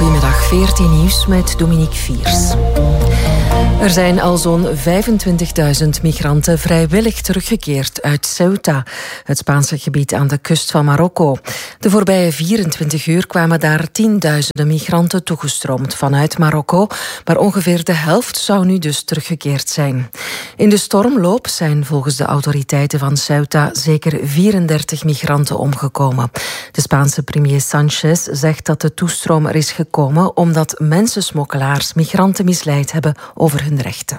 Goedemiddag, 14 nieuws met Dominique Viers. Er zijn al zo'n 25.000 migranten vrijwillig teruggekeerd uit Ceuta, het Spaanse gebied aan de kust van Marokko. De voorbije 24 uur kwamen daar tienduizenden migranten toegestroomd vanuit Marokko, maar ongeveer de helft zou nu dus teruggekeerd zijn. In de stormloop zijn volgens de autoriteiten van Ceuta zeker 34 migranten omgekomen. De Spaanse premier Sanchez zegt dat de toestroom er is gekomen omdat mensensmokkelaars migranten misleid hebben over hun rechten.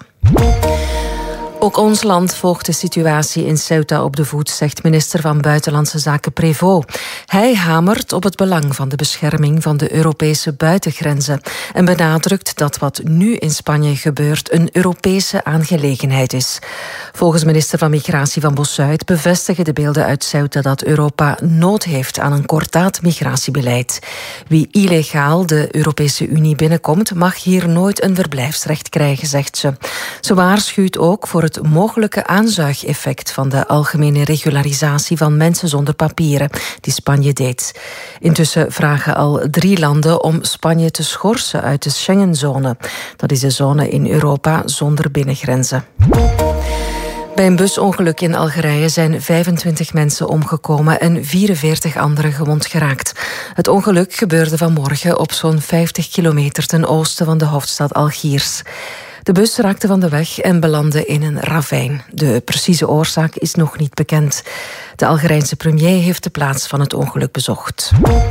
Ook ons land volgt de situatie in Ceuta op de voet, zegt minister van Buitenlandse Zaken Prévost. Hij hamert op het belang van de bescherming van de Europese buitengrenzen en benadrukt dat wat nu in Spanje gebeurt een Europese aangelegenheid is. Volgens minister van Migratie van Bossuit bevestigen de beelden uit Ceuta dat Europa nood heeft aan een kordaat migratiebeleid. Wie illegaal de Europese Unie binnenkomt, mag hier nooit een verblijfsrecht krijgen, zegt ze. Ze waarschuwt ook voor het mogelijke aanzuigeffect van de algemene regularisatie van mensen zonder papieren die Spanje deed. Intussen vragen al 3 landen om Spanje te schorsen uit de Schengenzone. Dat is de zone in Europa zonder binnengrenzen. Bij een busongeluk in Algerije zijn 25 mensen omgekomen en 44 anderen gewond geraakt. Het ongeluk gebeurde vanmorgen op zo'n 50 kilometer ten oosten van de hoofdstad Algiers. De bus raakte van de weg en belandde in een ravijn. De precieze oorzaak is nog niet bekend. De Algerijnse premier heeft de plaats van het ongeluk bezocht.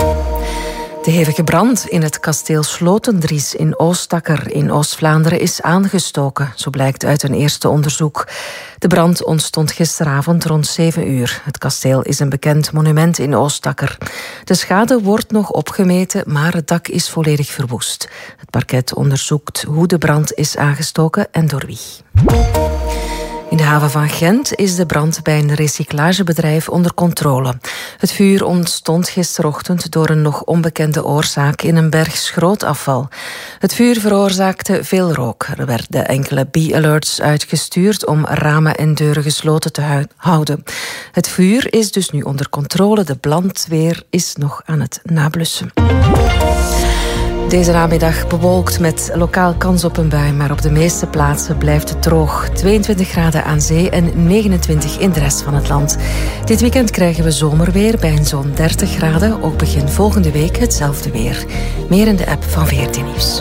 De hevige brand in het kasteel Slotendries in Oostakker in Oost-Vlaanderen is aangestoken, zo blijkt uit een eerste onderzoek. De brand ontstond gisteravond rond 7 uur. Het kasteel is een bekend monument in Oostakker. De schade wordt nog opgemeten, maar het dak is volledig verwoest. Het parket onderzoekt hoe de brand is aangestoken en door wie. In de haven van Gent is de brand bij een recyclagebedrijf onder controle. Het vuur ontstond gisterochtend door een nog onbekende oorzaak in een berg schrootafval. Het vuur veroorzaakte veel rook. Er werden enkele B-alerts uitgestuurd om ramen en deuren gesloten te houden. Het vuur is dus nu onder controle. De brandweer is nog aan het nablussen. Deze namiddag bewolkt met lokaal kans op een bui, maar op de meeste plaatsen blijft het droog. 22 graden aan zee en 29 in de rest van het land. Dit weekend krijgen we zomerweer bij een zo'n 30 graden. Ook begin volgende week hetzelfde weer. Meer in de app van 14 Nieuws.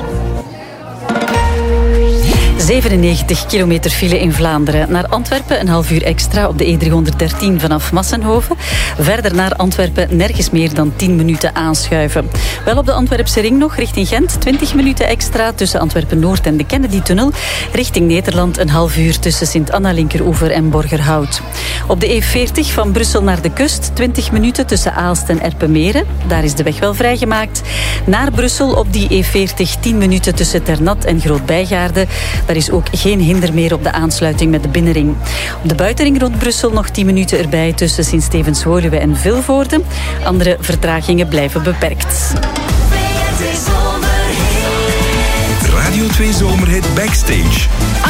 97 kilometer file in Vlaanderen. Naar Antwerpen een half uur extra op de E313 vanaf Massenhoven. Verder naar Antwerpen nergens meer dan 10 minuten aanschuiven. Wel op de Antwerpse ring nog richting Gent. 20 minuten extra tussen Antwerpen-Noord en de Kennedy-tunnel. Richting Nederland een half uur tussen Sint-Anna-Linkeroever en Borgerhout. Op de E40 van Brussel naar de kust. 20 minuten tussen Aalst en Erpenmeren. Daar is de weg wel vrijgemaakt. Naar Brussel op die E40 10 minuten tussen Ternat en Groot-Bijgaarde. Er is ook geen hinder meer op de aansluiting met de binnenring. Op de buitenring rond Brussel nog 10 minuten erbij tussen Sint-Stevens-Woluwe en Vilvoorde. Andere vertragingen blijven beperkt. Radio 2 Zomerhit Backstage.